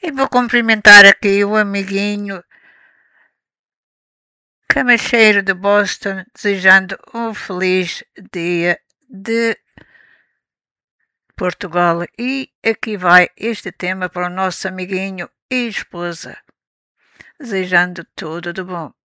E vou cumprimentar aqui o amiguinho Camacheiro de Boston, desejando um feliz dia de Portugal. E aqui vai este tema para o nosso amiguinho e esposa, desejando tudo de bom.